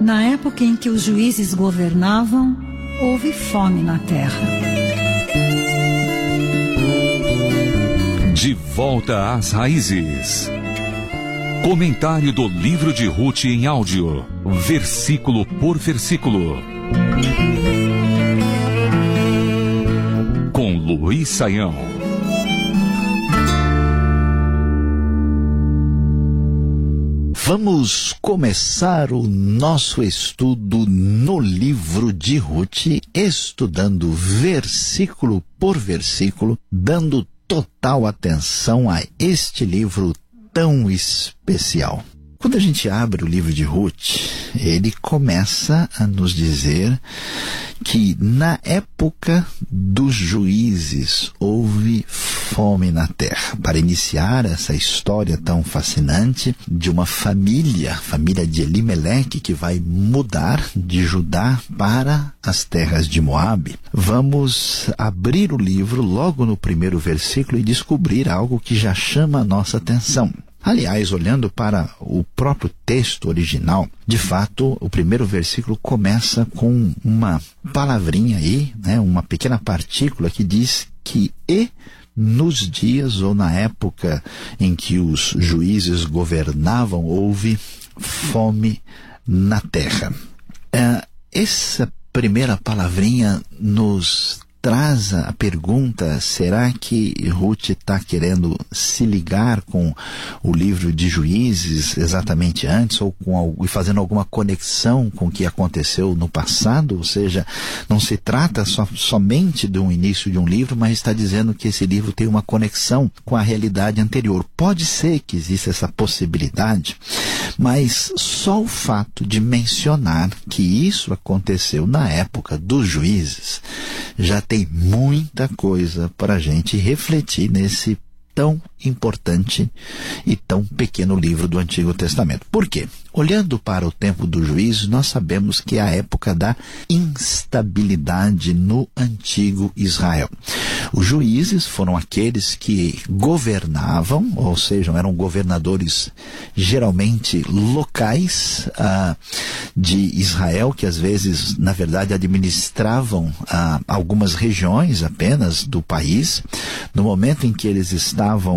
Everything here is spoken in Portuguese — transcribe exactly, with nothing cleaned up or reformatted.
Na época em que os juízes governavam, houve fome na terra. De volta às raízes. Comentário do livro de Ruth em áudio, versículo por versículo. Com Luiz Saião. Vamos começar o nosso estudo no livro de Ruth, estudando versículo por versículo, dando total atenção a este livro tão especial. Quando a gente abre o livro de Ruth, ele começa a nos dizer que na época dos juízes houve fome na terra. Para iniciar essa história tão fascinante de uma família, família de Elimeleque, que vai mudar de Judá para as terras de Moabe, vamos abrir o livro logo no primeiro versículo e descobrir algo que já chama a nossa atenção. Aliás, olhando para o próprio texto original, de fato, o primeiro versículo começa com uma palavrinha aí, né, uma pequena partícula que diz que e nos dias ou na época em que os juízes governavam, houve fome na terra. É, essa primeira palavrinha nos traz a pergunta: será que Ruth está querendo se ligar com o livro de Juízes exatamente antes, ou com, fazendo alguma conexão com o que aconteceu no passado? Ou seja, não se trata so, somente de um início de um livro, mas está dizendo que esse livro tem uma conexão com a realidade anterior. Pode ser que exista essa possibilidade, mas só o fato de mencionar que isso aconteceu na época dos juízes já tem Tem muita coisa para a gente refletir nesse tão importante e tão pequeno livro do Antigo Testamento. Por quê? Olhando para o tempo do juízo, nós sabemos que é a época da instabilidade no antigo Israel. Os juízes foram aqueles que governavam, ou seja, eram governadores geralmente locais ah, de Israel, que às vezes, na verdade, administravam ah, algumas regiões apenas do país. No momento em que eles estavam